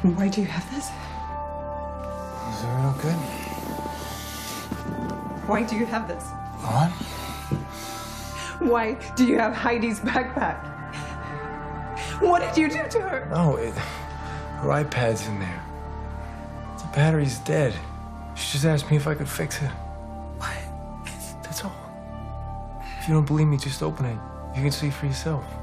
Why do you have this? Is everything okay? Why do you have this? What? Why do you have Heidi's backpack? What did you do to her? No, her iPad's in there. The battery's dead. She just asked me if I could fix it. What? That's all. If you don't believe me, just open it. You can see for yourself.